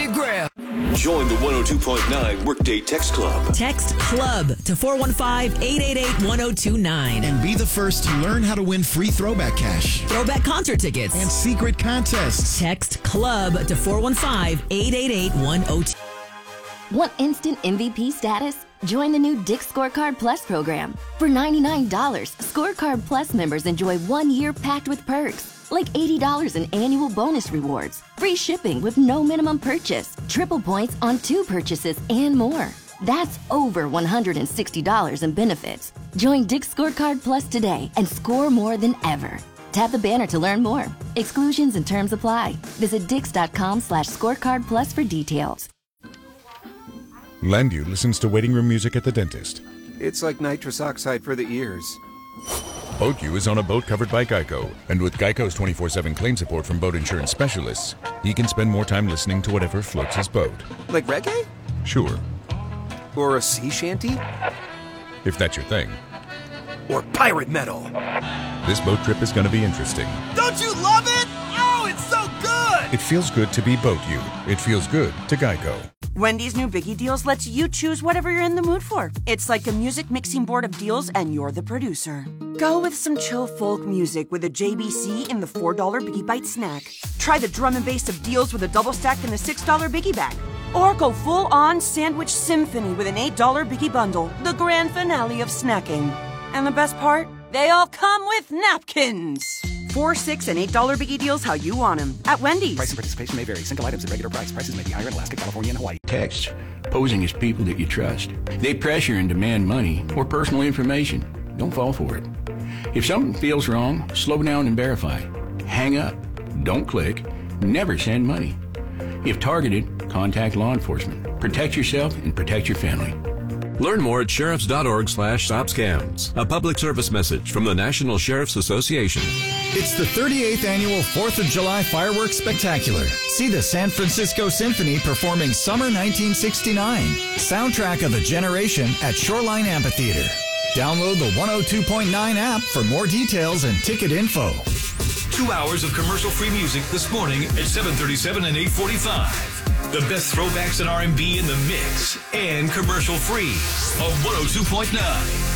me grab. Join the 102.9 Workday Text Club. Text CLUB to 415-888-1029. And be the first to learn how to win free throwback cash, Throwback concert tickets, and secret contests. Text CLUB to 415-888-1029. Want instant MVP status? Join the new Dick's Scorecard Plus program. For $99, Scorecard Plus members enjoy 1 year packed with perks, like $80 in annual bonus rewards, free shipping with no minimum purchase, triple points on 2 purchases, and more. That's over $160 in benefits. Join Dick's Scorecard Plus today and score more than ever. Tap the banner to learn more. Exclusions and terms apply. Visit dix.com/scorecard plus for details. Landu listens to waiting room music at the dentist. It's like nitrous oxide for the ears. BoatU is on a boat covered by Geico, and with Geico's 24/7 claim support from boat insurance specialists, he can spend more time listening to whatever floats his boat. Like reggae? Sure, Or a sea shanty? if that's your thing. Or pirate metal. This boat trip is going to be interesting. Don't you love it? Oh, it's so good! It feels good to be BoatU. It feels good to Geico. Wendy's new Biggie Deals lets you choose whatever you're in the mood for. It's like a music mixing board of deals, and you're the producer. Go with some chill folk music with a JBC in the $4 Biggie Bite snack. Try the drum and bass of deals with a double stack in the $6 Biggie Bag. Or go full-on sandwich symphony with an $8 Biggie Bundle, the grand finale of snacking. And the best part? They all come with napkins. $4, $6, and $8 Biggie Deals how you want them at Wendy's. Price and participation may vary. Single items at regular price. Prices may be higher in Alaska, California, and Hawaii. Texts posing as people that you trust. They pressure and demand money or personal information. Don't fall for it. If something feels wrong, slow down and verify. Hang up. Don't click. Never send money. If targeted, contact law enforcement. Protect yourself and protect your family. Learn more at sheriffs.org/stopscams. A public service message from the National Sheriff's Association. It's the 38th annual 4th of July Fireworks Spectacular. See the San Francisco Symphony performing Summer 1969, soundtrack of a generation at Shoreline Amphitheater. Download the 102.9 app for more details and ticket info. 2 hours of commercial-free music this morning at 7:37 and 8:45. The best throwbacks and R&B in the mix and commercial-free on 102.9